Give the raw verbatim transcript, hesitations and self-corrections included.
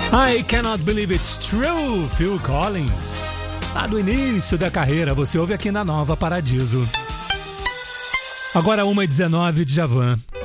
I Cannot Believe It's True, Phil Collins. Lá do início da carreira, você ouve aqui na Nova Paradiso. Agora uma e dezenove, Djavan.